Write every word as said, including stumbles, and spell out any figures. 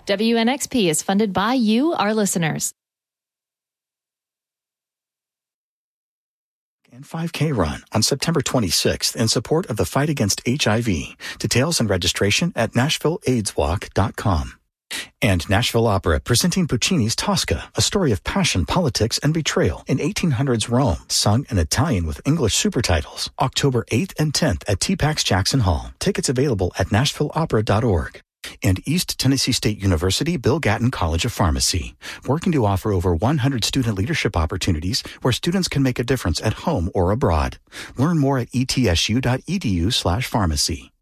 W N X P is funded by you, our listeners. And five K run on September twenty-sixth in support of the fight against H I V. Details and registration at nashville aids walk dot com. And Nashville Opera presenting Puccini's Tosca, a story of passion, politics, and betrayal in eighteen hundreds Rome, sung in Italian with English supertitles. October eighth and tenth at T PAX Jackson Hall. Tickets available at nashville opera dot org. And East Tennessee State University Bill Gatton College of Pharmacy, working to offer over one hundred student leadership opportunities where students can make a difference at home or abroad. Learn more at e t s u dot e d u slash pharmacy.